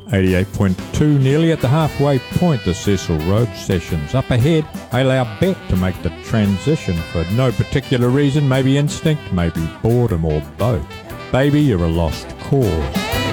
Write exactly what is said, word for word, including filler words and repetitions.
eighty-eight point two, nearly at the halfway point, the Cecil Rhodes Sessions. Up ahead, I allow Beck to make the transition for no particular reason, maybe instinct, maybe boredom, or both. Baby, you're a lost cause.